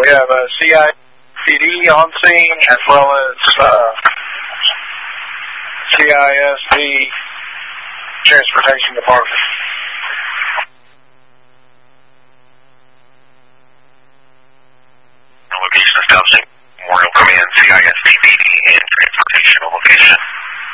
We have a CICD on scene as well as CISD Transportation Department. Location established